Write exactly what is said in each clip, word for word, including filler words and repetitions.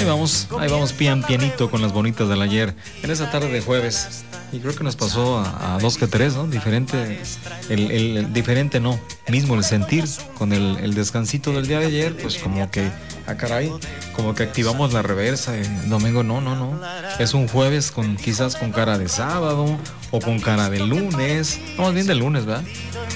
Ahí vamos, ahí vamos pian pianito con las bonitas del ayer, en esa tarde de jueves. Y creo que nos pasó a, a dos que tres, ¿no? Diferente, el, el, el diferente no, mismo el sentir con el, el descansito del día de ayer, pues como que, ah caray, como que activamos la reversa. El domingo no, no, no. Es un jueves con quizás con cara de sábado o con cara de lunes. No, más bien de lunes, ¿verdad?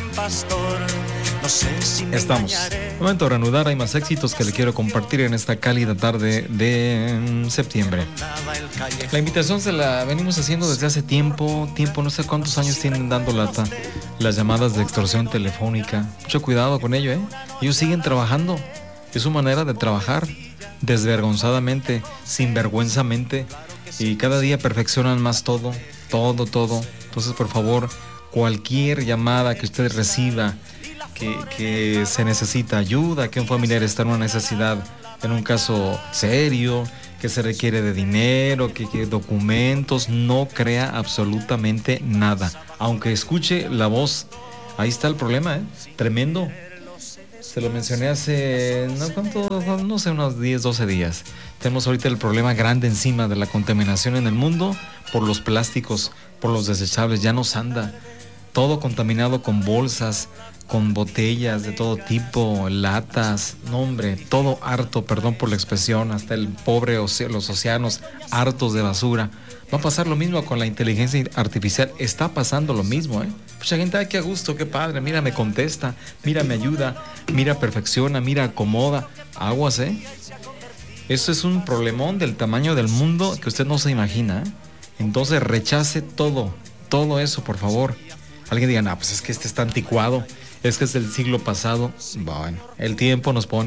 Estamos. Momento de reanudar, hay más éxitos que le quiero compartir en esta cálida tarde de septiembre. La invitación se la venimos haciendo desde hace tiempo, tiempo, no sé cuántos años tienen dando lata las llamadas de extorsión telefónica. Mucho cuidado con ello, ¿eh? Ellos siguen trabajando. Es su manera de trabajar, desvergonzadamente, sinvergüenzamente, y cada día perfeccionan más todo, todo, todo. Entonces, por favor, cualquier llamada que usted reciba, que, que se necesita ayuda, que un familiar está en una necesidad, en un caso serio, que se requiere de dinero, que, que documentos, no crea absolutamente nada. Aunque escuche la voz, ahí está el problema, ¿eh? Tremendo. Se lo mencioné hace, no, ¿cuánto? No sé, unos diez, doce días. Tenemos ahorita el problema grande encima de la contaminación en el mundo por los plásticos, por los desechables. Ya nos anda todo contaminado con bolsas, con botellas de todo tipo, latas, no hombre, todo harto, perdón por la expresión, hasta el pobre oce- los océanos hartos de basura. Va a pasar lo mismo con la inteligencia artificial, está pasando lo mismo, ¿eh? Mucha gente, ay, qué a gusto, qué padre, mira, me contesta, mira, me ayuda, mira, perfecciona, mira, acomoda, aguas, ¿eh? Eso es un problemón del tamaño del mundo que usted no se imagina, ¿eh? Entonces rechace todo, todo eso, por favor. Alguien diga, no, pues es que este está anticuado, es que es del siglo pasado. Bueno, el tiempo nos pone